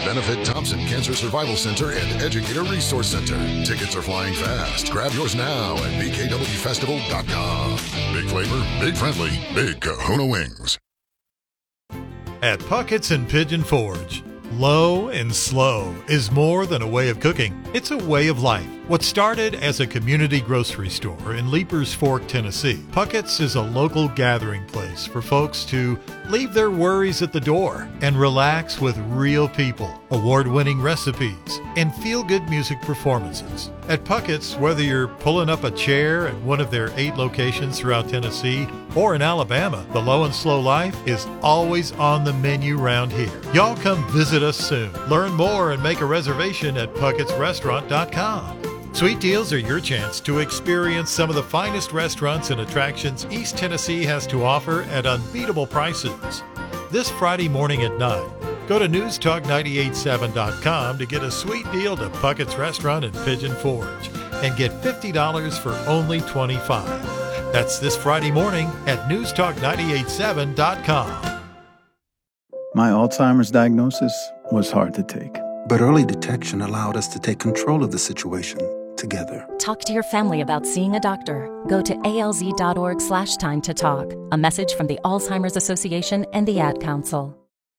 Benefit Thompson Cancer Survival Center and Educator Resource Center. Tickets are flying fast. Grab yours now at bkwfestival.com. Big flavor, big friendly, big Kahuna Wings. At Puckett's and Pigeon Forge, low and slow is more than a way of cooking. It's a way of life. What started as a community grocery store in Leapers Fork, Tennessee, Puckett's is a local gathering place for folks to leave their worries at the door and relax with real people, award-winning recipes, and feel-good music performances. At Puckett's, whether you're pulling up a chair at one of their 8 locations throughout Tennessee or in Alabama, the low and slow life is always on the menu around here. Y'all come visit us soon. Learn more and make a reservation at puckettsrestaurant.com. Sweet Deals are your chance to experience some of the finest restaurants and attractions East Tennessee has to offer at unbeatable prices. This Friday morning at 9, go to newstalk987.com to get a sweet deal to Puckett's Restaurant in Pigeon Forge and get $50 for only $25. That's this Friday morning at newstalk987.com. My Alzheimer's diagnosis was hard to take. But early detection allowed us to take control of the situation together. Talk to your family about seeing a doctor. Go to alz.org/time to talk. A message from the Alzheimer's Association and the Ad Council.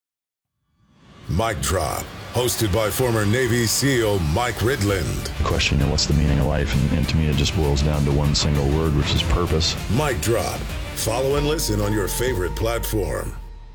Mic Drop, hosted by former Navy SEAL Mike Ridland. The question, what's the meaning of life? And to me, it just boils down to one single word, which is purpose. Mic Drop. Follow and listen on your favorite platform.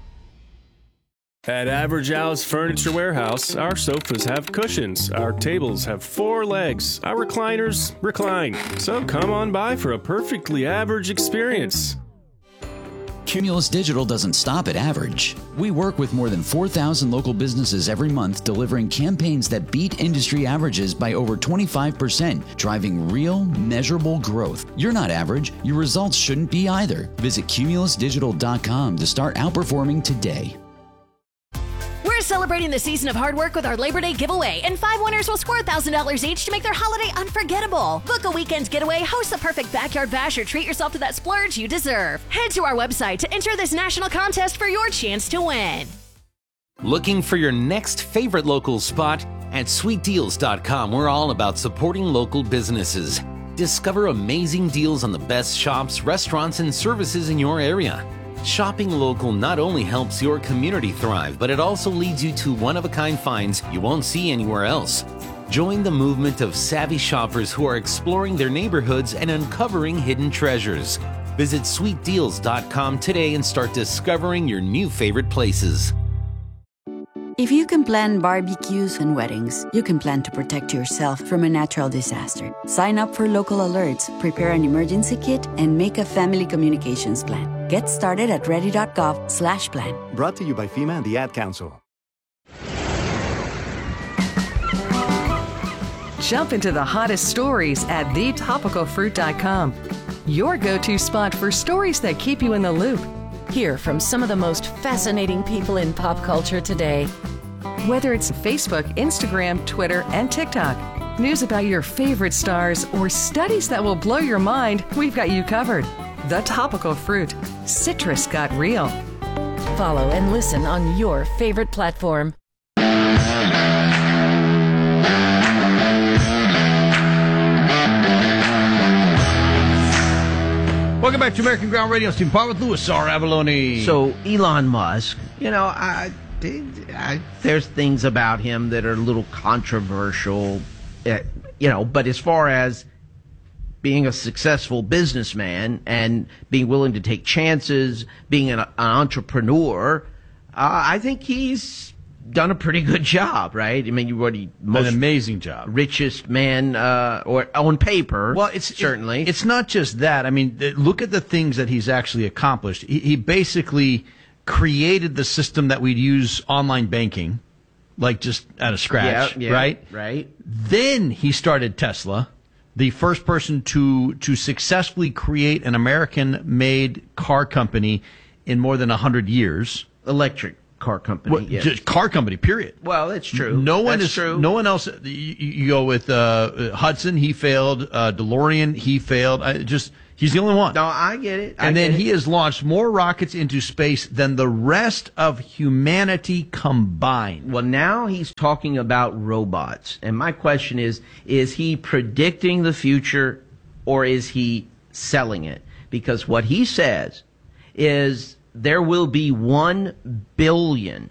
At Average Al's Furniture Warehouse, our sofas have cushions, our tables have 4 legs, our recliners recline. So come on by for a perfectly average experience. Cumulus Digital doesn't stop at average. We work with more than 4,000 local businesses every month, delivering campaigns that beat industry averages by over 25%, driving real, measurable growth. You're not average. Your results shouldn't be either. Visit cumulusdigital.com to start outperforming today. We're celebrating the season of hard work with our Labor Day giveaway, and 5 winners will score $1,000 each to make their holiday unforgettable. Book a weekend's getaway, host the perfect backyard bash, or treat yourself to that splurge you deserve. Head to our website to enter this national contest for your chance to win. Looking for your next favorite local spot? At sweetdeals.com, we're all about supporting local businesses. Discover amazing deals on the best shops, restaurants, and services in your area. Shopping local not only helps your community thrive, but it also leads you to one-of-a-kind finds you won't see anywhere else. Join the movement of savvy shoppers who are exploring their neighborhoods and uncovering hidden treasures. Visit sweetdeals.com today and start discovering your new favorite places. If you can plan barbecues and weddings, you can plan to protect yourself from a natural disaster. Sign up for local alerts, prepare an emergency kit, and make a family communications plan. Get started at ready.gov/plan. Brought to you by FEMA and the Ad Council. Jump into the hottest stories at thetopicalfruit.com. Your go-to spot for stories that keep you in the loop. Hear from some of the most fascinating people in pop culture today. Whether it's Facebook, Instagram, Twitter, and TikTok, news about your favorite stars, or studies that will blow your mind, we've got you covered. The Topical Fruit. Citrus got real. Follow and listen on your favorite platform. Welcome back to American Ground Radio. Steve Parr with Louis R. Avalone. So Elon Musk, there's things about him that are a little controversial, but as far as being a successful businessman and being willing to take chances, being an entrepreneur, I think he's done a pretty good job, right? I mean, an amazing job, richest man, or on paper. Well, certainly it's not just that. I mean, look at the things that he's actually accomplished. He basically created the system that we'd use online banking, like just out of scratch, right? Right. Then he started Tesla, the first person to successfully create an American-made car company in more than 100 years. Electric car company. Just car company, period. Well, that's true. No one else. You go with Hudson, he failed. DeLorean, he failed. He's the only one. No, I get it. And then he has launched more rockets into space than the rest of humanity combined. Well, now he's talking about robots. And my question is he predicting the future or is he selling it? Because what he says is there will be 1 billion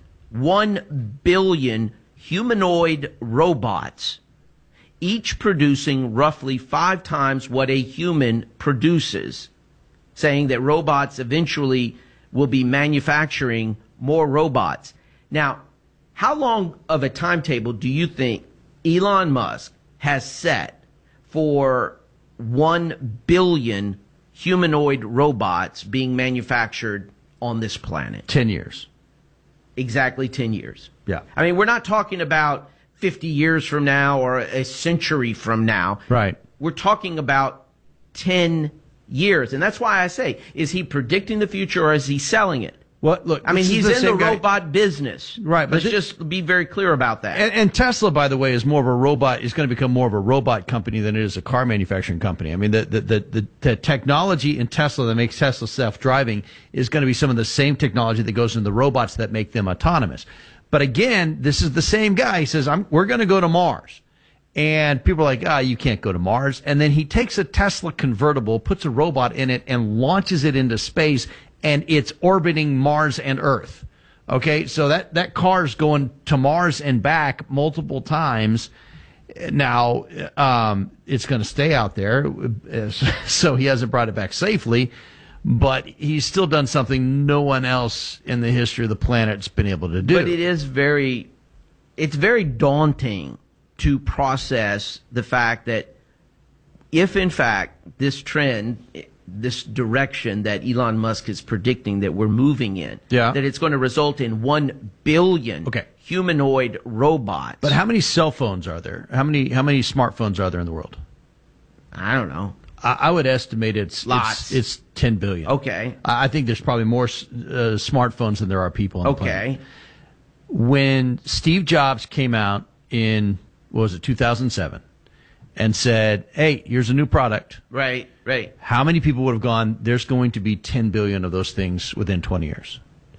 humanoid robots, each producing roughly 5 times what a human produces, saying that robots eventually will be manufacturing more robots. Now, how long of a timetable do you think Elon Musk has set for 1 billion humanoid robots being manufactured on this planet? 10 years. Exactly 10 years. Yeah. I mean, we're not talking about 50 years from now or a century from now. Right. We're talking about 10 years. And that's why I say, is he predicting the future or is he selling it? Well, look, I mean, he's in the robot business. Right. Let's just be very clear about that. And Tesla, by the way, is more of a robot, is going to become more of a robot company than it is a car manufacturing company. I mean, the technology in Tesla that makes Tesla self-driving is going to be some of the same technology that goes into the robots that make them autonomous. But again, this is the same guy. He says, we're going to go to Mars. And people are like, you can't go to Mars. And then he takes a Tesla convertible, puts a robot in it, and launches it into space, and it's orbiting Mars and Earth. Okay, so that car's going to Mars and back multiple times. Now, it's going to stay out there, so he hasn't brought it back safely. But he's still done something no one else in the history of the planet's been able to do. But it's very daunting to process the fact that if, in fact, this trend, this direction that Elon Musk is predicting that we're moving in, that it's going to result in 1 billion humanoid robots. But how many cell phones are there? How many smartphones are there in the world? I don't know. I would estimate it's 10 billion. Okay. I think there's probably more smartphones than there are people on the planet. When Steve Jobs came out in, 2007, and said, hey, here's a new product. Right. How many people would have gone, there's going to be 10 billion of those things within 20 years?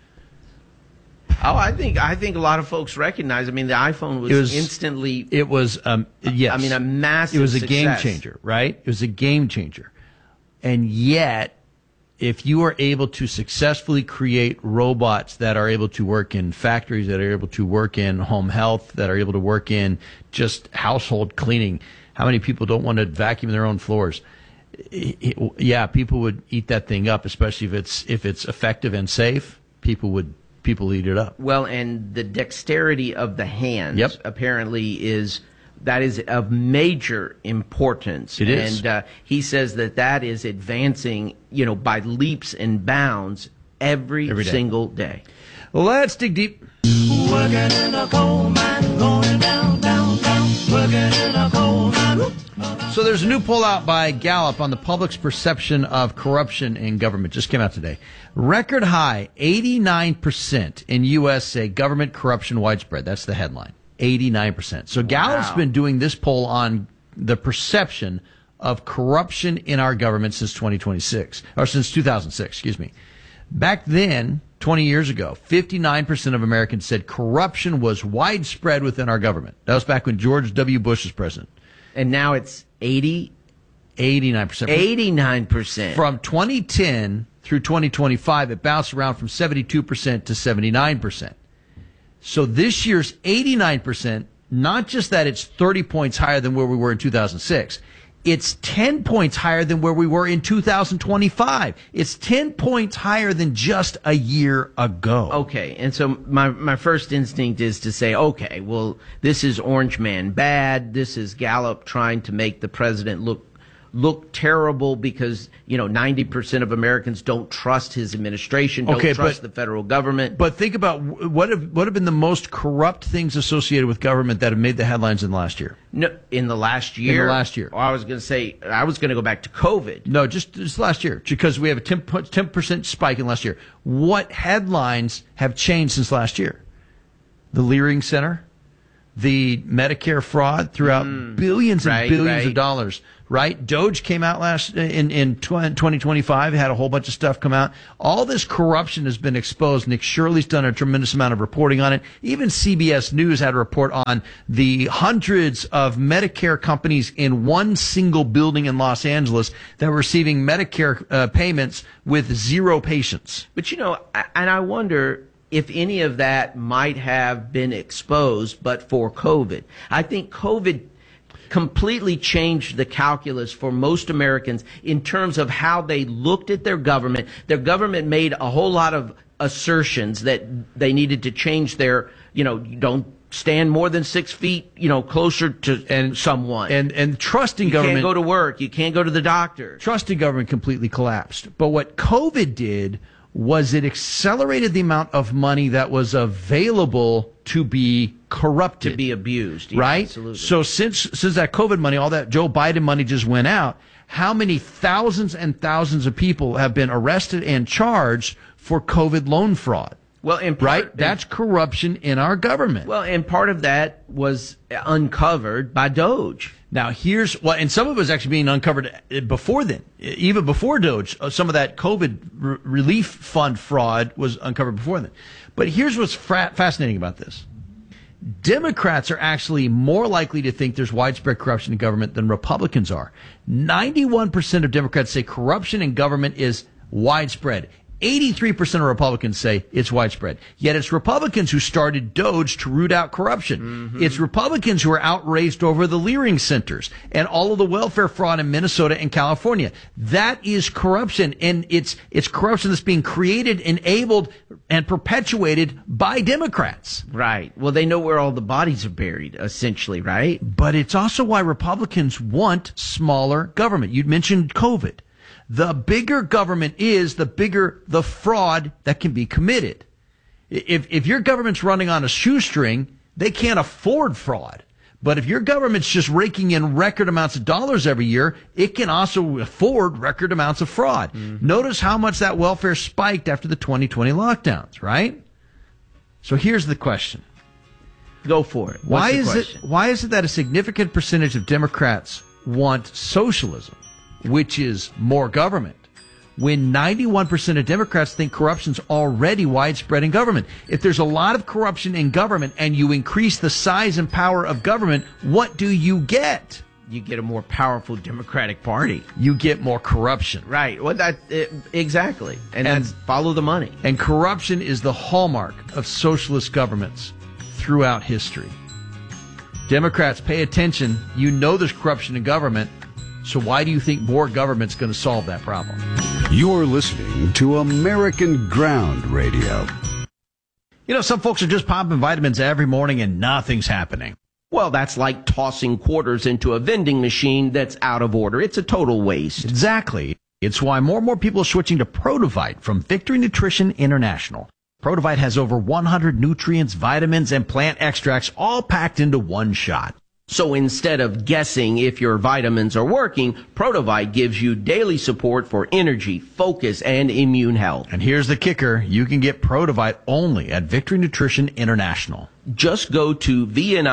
Oh, I think a lot of folks recognize. I mean, the iPhone was instantly. It was, yes. I mean, a massive. It was a success. game changer, right? It was a game changer, and yet, if you are able to successfully create robots that are able to work in factories, that are able to work in home health, that are able to work in just household cleaning, how many people don't want to vacuum their own floors? Yeah, people would eat that thing up, especially if it's effective and safe. People eat it up. Well, and the dexterity of the hands apparently is of major importance. It is. And he says that is advancing, by leaps and bounds every single day. Let's dig deep. Working in a coal mine, going down, down, down, working in a coal mine. So there's a new poll out by Gallup on the public's perception of corruption in government. Just came out today. Record high, 89% in U.S. say government corruption widespread. That's the headline. 89%. So Gallup's been doing this poll on the perception of corruption in our government since 2006, or since 2006, excuse me. Back then, 20 years ago, 59% of Americans said corruption was widespread within our government. That was back when George W. Bush was president. And now it's 89%. 89%. From 2010 through 2025, it bounced around from 72% to 79%. So this year's 89%, not just that it's 30 points higher than where we were in 2006, it's 10 points higher than where we were in 2025. It's 10 points higher than just a year ago. Okay, and so my first instinct is to say, okay, well, this is Orange Man bad. This is Gallup trying to make the president look terrible because, 90% of Americans don't trust his administration, don't trust the federal government. But think about what have been the most corrupt things associated with government that have made the headlines in the last year? No, in the last year? In the last year. Well, I was going to go back to COVID. No, just last year, because we have a 10% spike in last year. What headlines have changed since last year? The Leering Center, the Medicare fraud throughout billions and billions of dollars, right? Doge came out in 2025, had a whole bunch of stuff come out. All this corruption has been exposed. Nick Shirley's done a tremendous amount of reporting on it. Even CBS News had a report on the hundreds of Medicare companies in one single building in Los Angeles that were receiving Medicare payments with 0 patients. But, and I wonder if any of that might have been exposed but for COVID. I think COVID completely changed the calculus for most Americans in terms of how they looked at their government. Their government made a whole lot of assertions that they needed to change their, don't stand more than 6 feet, closer to someone. And trusting government. You can't go to work. You can't go to the doctor. Trusting government completely collapsed. But what COVID did was it accelerated the amount of money that was available to be corrupted. To be abused. Yeah, right? Absolutely. So since that COVID money, all that Joe Biden money just went out, how many thousands and thousands of people have been arrested and charged for COVID loan fraud? Well, that's corruption in our government. Well, and part of that was uncovered by Doge. Now, and some of it was actually being uncovered before then, even before Doge. Some of that COVID relief fund fraud was uncovered before then. But here's what's fascinating about this. Democrats are actually more likely to think there's widespread corruption in government than Republicans are. 91% of Democrats say corruption in government is widespread. 83% of Republicans say it's widespread. Yet it's Republicans who started Doge to root out corruption. Mm-hmm. It's Republicans who are outraged over the Leering centers and all of the welfare fraud in Minnesota and California. That is corruption, and it's corruption that's being created, enabled, and perpetuated by Democrats. Right. Well, they know where all the bodies are buried, essentially, right? But it's also why Republicans want smaller government. You'd mentioned COVID. The bigger government is, the bigger the fraud that can be committed. If your government's running on a shoestring, they can't afford fraud. But if your government's just raking in record amounts of dollars every year, it can also afford record amounts of fraud. Mm-hmm. Notice how much that welfare spiked after the 2020 lockdowns, right? So here's the question. Go for it. Why is it that a significant percentage of Democrats want socialism, which is more government, when 91% of Democrats think corruption's already widespread in government? If there's a lot of corruption in government and you increase the size and power of government, what do you get? You get a more powerful Democratic Party. You get more corruption. Right. Well, exactly. And that's follow the money. And corruption is the hallmark of socialist governments throughout history. Democrats, pay attention. You know there's corruption in government. So why do you think more government's going to solve that problem? You're listening to American Ground Radio. Some folks are just popping vitamins every morning and nothing's happening. Well, that's like tossing quarters into a vending machine that's out of order. It's a total waste. Exactly. It's why more and more people are switching to Protovite from Victory Nutrition International. Protovite has over 100 nutrients, vitamins, and plant extracts all packed into one shot. So instead of guessing if your vitamins are working, Protovite gives you daily support for energy, focus, and immune health. And here's the kicker. You can get Protovite only at Victory Nutrition International. Just go to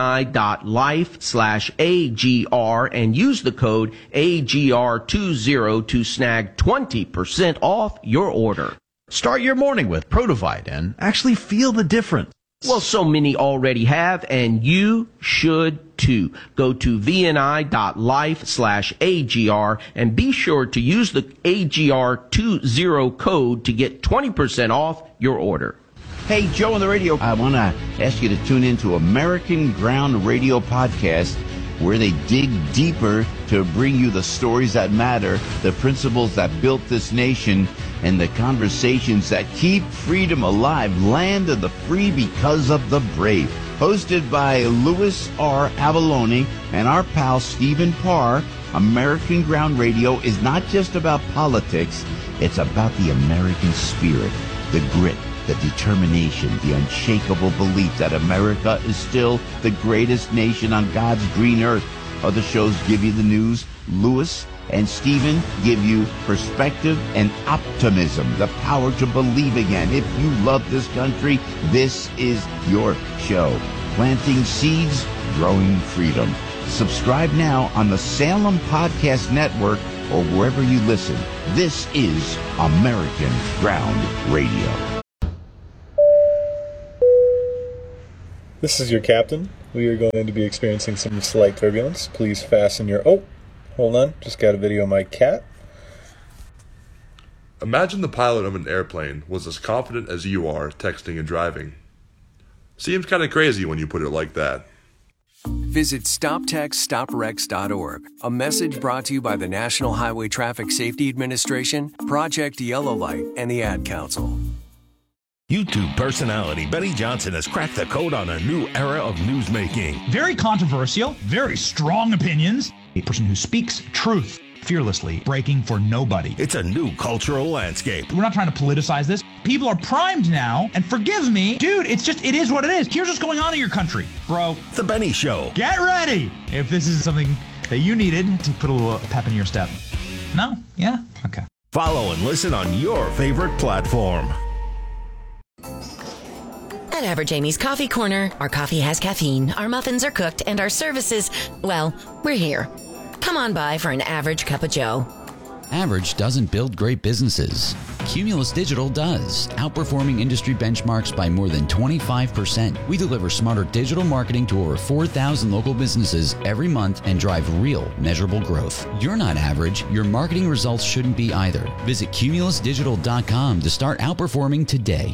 vni.life/AGR and use the code AGR20 to snag 20% off your order. Start your morning with Protovite and actually feel the difference. Well, so many already have, and you should too. Go to vni.life/AGR and be sure to use the AGR20 code to get 20% off your order. Hey, Joe on the radio. I want to ask you to tune into American Ground Radio Podcast, where they dig deeper to bring you the stories that matter, the principles that built this nation, and the conversations that keep freedom alive. Land of the free because of the brave. Hosted by Louis R. Avalone and our pal Stephen Parr, American Ground Radio is not just about politics, it's about the American spirit, the grit, the determination, the unshakable belief that America is still the greatest nation on God's green earth. Other shows give you the news. Louis and Stephen give you perspective and optimism, the power to believe again. If you love this country, this is your show. planting seeds, growing freedom. Subscribe now on the Salem Podcast Network or wherever you listen. This is American Ground Radio. This is your captain. We are going to be experiencing some slight turbulence. Please fasten your... Oh, hold on. Just got a video of my cat. Imagine the pilot of an airplane was as confident as you are texting and driving. Seems kind of crazy when you put it like that. Visit StopTextsStopWrecks.org. A message brought to you by the National Highway Traffic Safety Administration, Project Yellow Light, and the Ad Council. YouTube personality Benny Johnson has cracked the code on a new era of newsmaking. Very controversial, very strong opinions. A person who speaks truth fearlessly, breaking for nobody. It's a new cultural landscape. We're not trying to politicize this. People are primed now, and forgive me, dude, it is what it is. Here's what's going on in your country, bro. The Benny Show. Get ready if this is something that you needed to put a little pep in your step. No? Yeah? Okay. Follow and listen on your favorite platform. At Average Amy's Coffee Corner, our coffee has caffeine, our muffins are cooked, and our services, well, we're here. Come on by for an average cup of joe. Average doesn't build great businesses. Cumulus Digital does, outperforming industry benchmarks by more than 25%. We deliver smarter digital marketing to over 4,000 local businesses every month and drive real, measurable growth. You're not average. Your marketing results shouldn't be either. Visit cumulusdigital.com to start outperforming today.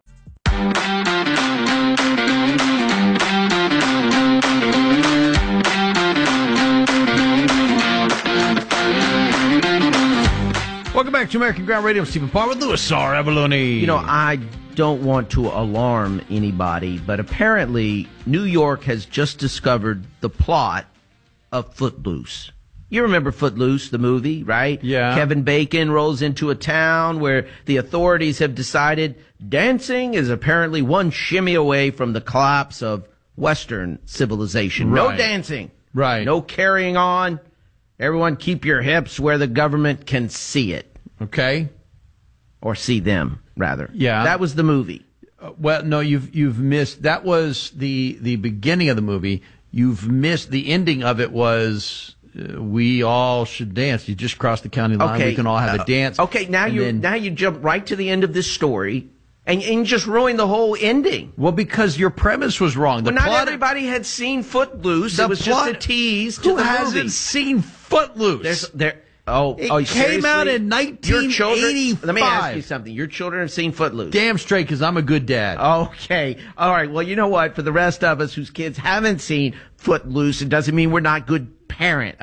Welcome back to American Ground Radio. I'm Stephen Parr with Louis R. Avalone. You know, I don't want to alarm anybody, but apparently New York has just discovered the plot of Footloose. You remember Footloose, the movie, right? Yeah. Kevin Bacon rolls into a town where the authorities have decided dancing is apparently one shimmy away from the collapse of Western civilization. Right. No dancing. Right. No carrying on. Everyone keep your hips where the government can see it. Okay. Or see them, rather. Yeah. That was the movie. Well, no, you've missed. That was the beginning of the movie. You've missed the ending of it was we all should dance. You just cross the county line. Okay. We can all have a dance. Okay, now you jump right to the end of this story and just ruin the whole ending. Well, because your premise was wrong. Not everybody had seen Footloose. It was just a tease to the movie. Who hasn't seen Footloose? It came out in 1985. Let me ask you something. Your children have seen Footloose. Damn straight, because I'm a good dad. Okay. All right. Well, you know what? For the rest of us whose kids haven't seen Footloose, it doesn't mean we're not good parents.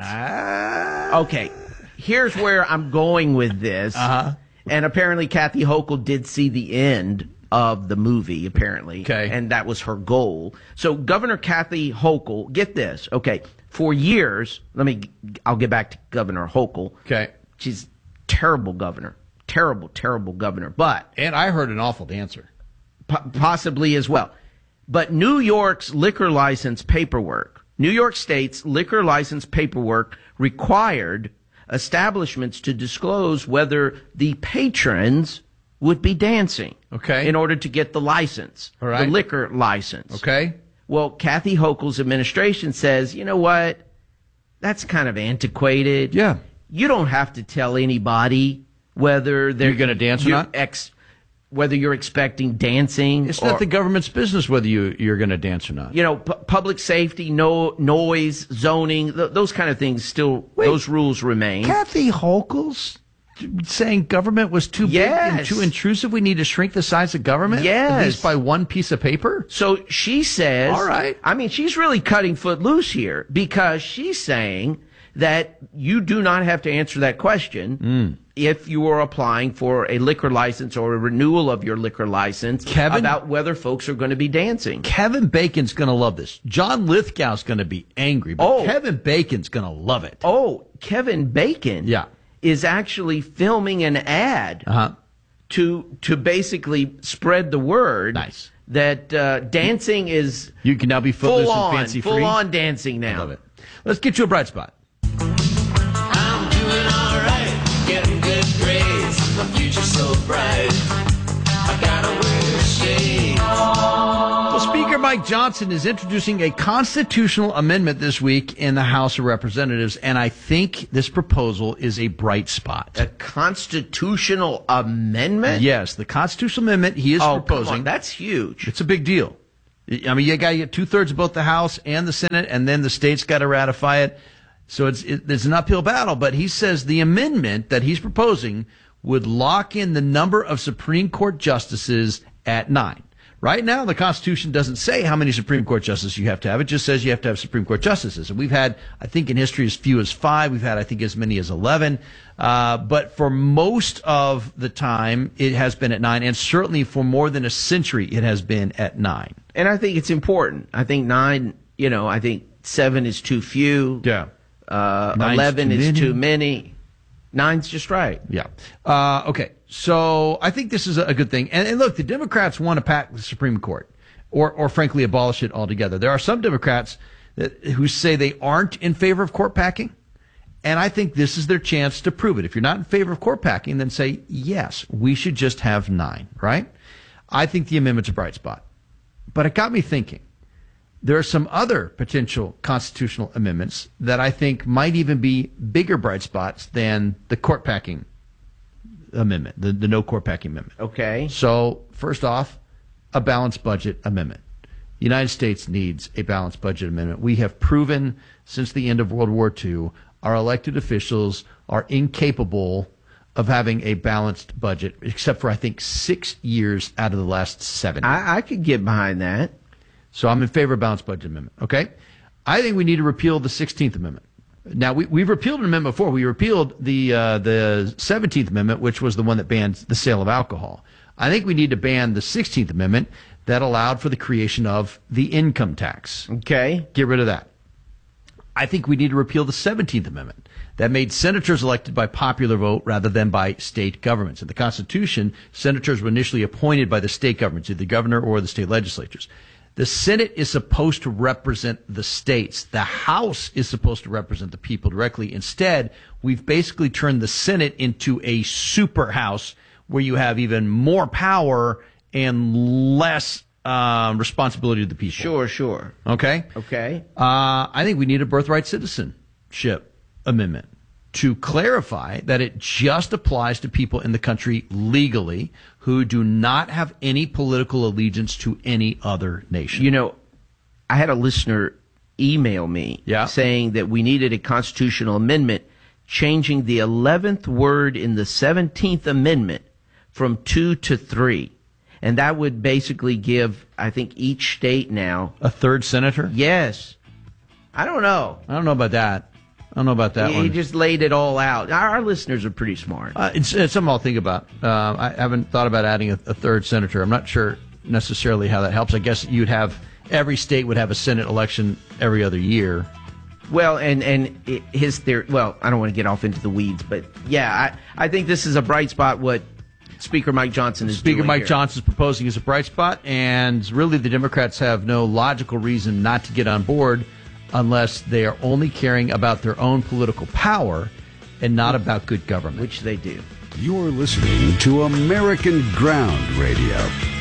Okay. Here's where I'm going with this. And apparently Kathy Hochul did see the end of the movie, apparently. Okay. And that was her goal. So Governor Kathy Hochul, get this. Okay. For years, I'll get back to Governor Hochul. Okay. She's terrible governor. Terrible, terrible governor. And I heard an awful dancer. Possibly as well. But New York's liquor license paperwork, New York State's liquor license paperwork required establishments to disclose whether the patrons would be dancing. Okay. In order to get the license. All right. The liquor license. Okay. Well, Kathy Hochul's administration says, you know what? That's kind of antiquated. Yeah. You don't have to tell anybody whether you're going to dance or not. Whether you're expecting dancing. It's not the government's business whether you're going to dance or not. You know, public safety, noise, zoning, those kind of things still, those rules remain. Kathy Hochul's saying government was too big and too intrusive. We need to shrink the size of government? Yes. At least by one piece of paper? So she says... All right. I mean, she's really cutting Footloose here because she's saying that you do not have to answer that question if you are applying for a liquor license or a renewal of your liquor license about whether folks are going to be dancing. Kevin Bacon's going to love this. John Lithgow's going to be angry, but Kevin Bacon's going to love it. Oh, Kevin Bacon? Yeah. Is actually filming an ad to basically spread the word that dancing is you can now be footloose and fancy free. Full on dancing now. I love it. Let's get you a bright spot. I'm doing all right, getting good grades. My future's so bright. I gotta wear shades. Well, Speaker Speaker Mike Johnson is introducing a constitutional amendment this week in the House of Representatives, and I think this proposal is a bright spot. A constitutional amendment? Yes, the constitutional amendment he is proposing. Come on, that's huge. It's a big deal. I mean, you got to get 2/3 of both the House and the Senate, and then the states got to ratify it. So it's an uphill battle. But he says the amendment that he's proposing would lock in the number of Supreme Court justices at 9. Right now, the Constitution doesn't say how many Supreme Court justices you have to have. It just says you have to have Supreme Court justices. And we've had, I think, in history as few as 5. We've had, I think, as many as 11. But for most of the time, it has been at 9. And certainly for more than a century, it has been at 9. And I think it's important. I think 9, I think 7 is too few. Yeah. 11 is too many. 9's just right. Yeah. Okay. So I think this is a good thing. And look, the Democrats want to pack the Supreme Court or frankly abolish it altogether. There are some Democrats who say they aren't in favor of court packing. And I think this is their chance to prove it. If you're not in favor of court packing, then say, yes, we should just have 9, right? I think the amendment's a bright spot. But it got me thinking. There are some other potential constitutional amendments that I think might even be bigger bright spots than the court packing amendment, the no court packing amendment. Okay. So, first off, a balanced budget amendment. The United States needs a balanced budget amendment. We have proven since the end of World War II, our elected officials are incapable of having a balanced budget, except for, I think, 6 years out of the last 7. I could get behind that. So I'm in favor of balanced budget amendment. Okay. I think we need to repeal the 16th Amendment. Now, we've repealed an amendment before. We repealed the 17th Amendment, which was the one that banned the sale of alcohol. I think we need to ban the 16th Amendment that allowed for the creation of the income tax. Okay. Get rid of that. I think we need to repeal the 17th Amendment that made senators elected by popular vote rather than by state governments. In the Constitution, senators were initially appointed by the state governments, either the governor or the state legislatures. The Senate is supposed to represent the states. The House is supposed to represent the people directly. Instead, we've basically turned the Senate into a super House where you have even more power and less responsibility to the people. Sure. Okay? Okay. I think we need a birthright citizenship amendment to clarify that it just applies to people in the country legally who do not have any political allegiance to any other nation. I had a listener email me saying that we needed a constitutional amendment changing the 11th word in the 17th Amendment from 2 to 3. And that would basically give, I think, each state now a third senator? Yes. I don't know about that. I don't know about that one. He just laid it all out. Our listeners are pretty smart. It's something I'll think about. I haven't thought about adding a third senator. I'm not sure necessarily how that helps. I guess every state would have a Senate election every other year. Well, and his theory, I don't want to get off into the weeds, but yeah, I think this is a bright spot, what Speaker Mike Johnson is doing Speaker Mike here. Johnson is proposing is a bright spot, and really the Democrats have no logical reason not to get on board unless they are only caring about their own political power and not about good government. Which they do. You're listening to American Ground Radio.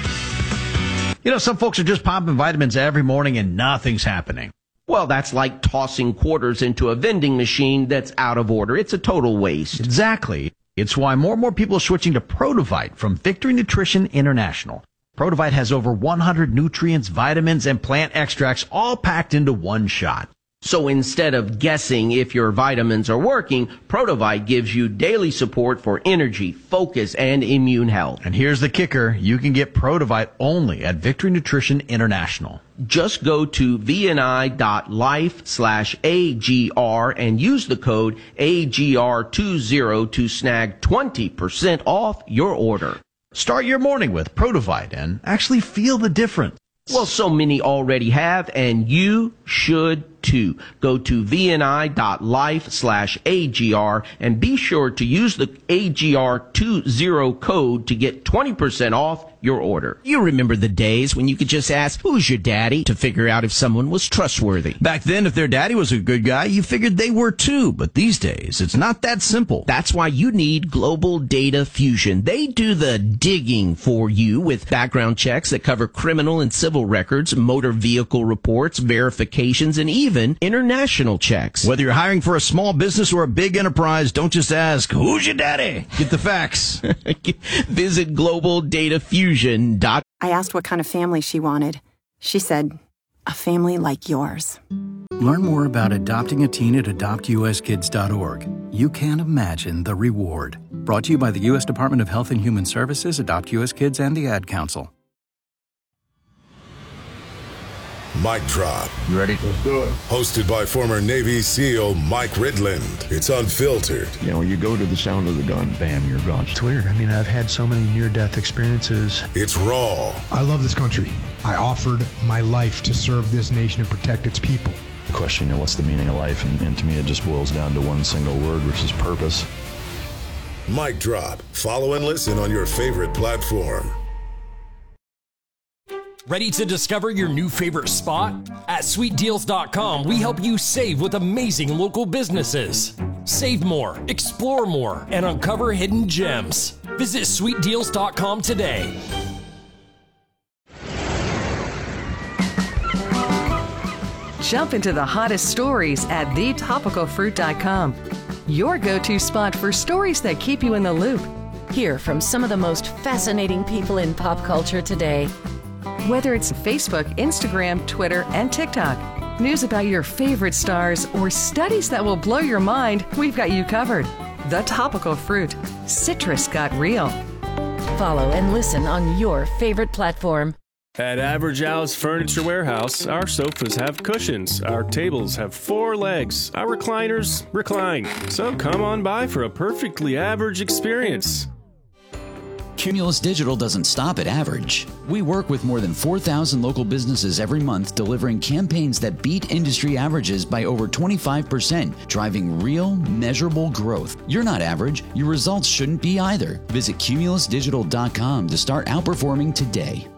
Some folks are just popping vitamins every morning and nothing's happening. Well, that's like tossing quarters into a vending machine that's out of order. It's a total waste. Exactly. It's why more and more people are switching to Protovite from Victory Nutrition International. Protovite has over 100 nutrients, vitamins, and plant extracts all packed into one shot. So instead of guessing if your vitamins are working, Protovite gives you daily support for energy, focus, and immune health. And here's the kicker. You can get Protovite only at Victory Nutrition International. Just go to vni.life/AGR and use the code AGR20 to snag 20% off your order. Start your morning with Protovite and actually feel the difference. Well, so many already have, and you should too. Go to vni.life/AGR and be sure to use the AGR20 code to get 20% off your order. You remember the days when you could just ask, "Who's your daddy?" to figure out if someone was trustworthy. Back then, if their daddy was a good guy, you figured they were too. But these days, it's not that simple. That's why you need Global Data Fusion. They do the digging for you with background checks that cover criminal and civil records, motor vehicle reports, verifications, and even international checks. Whether you're hiring for a small business or a big enterprise, don't just ask, "Who's your daddy?" Get the facts. Visit globaldatafusion.com. I asked what kind of family she wanted. She said, "A family like yours." Learn more about adopting a teen at adoptuskids.org. You can't imagine the reward. Brought to you by the U.S. Department of Health and Human Services, Adopt U.S. Kids, and the Ad Council. Mic Drop. You ready? Let's do it. Hosted by former Navy SEAL Mike Ridland. It's unfiltered. You know, you go to the sound of the gun, bam, you're gone. It's weird. I mean, I've had so many near-death experiences. It's raw. I love this country. I offered my life to serve this nation and protect its people. The question, you know, what's the meaning of life? And to me, it just boils down to one single word, which is purpose. Mic Drop. Follow and listen on your favorite platform. Ready to discover your new favorite spot? At SweetDeals.com, we help you save with amazing local businesses. Save more, explore more, and uncover hidden gems. Visit SweetDeals.com today. Jump into the hottest stories at thetopicalfruit.com. Your go-to spot for stories that keep you in the loop. Hear from some of the most fascinating people in pop culture today. Whether it's Facebook, Instagram, Twitter, and TikTok, news about your favorite stars, or studies that will blow your mind, we've got you covered. The Topical Fruit. Citrus got real. Follow and listen on your favorite platform. At Average Al's Furniture Warehouse, our sofas have cushions, our tables have 4 legs, our recliners recline. So come on by for a perfectly average experience. Cumulus Digital doesn't stop at average. We work with more than 4,000 local businesses every month, delivering campaigns that beat industry averages by over 25%, driving real, measurable growth. You're not average. Your results shouldn't be either. Visit cumulusdigital.com to start outperforming today.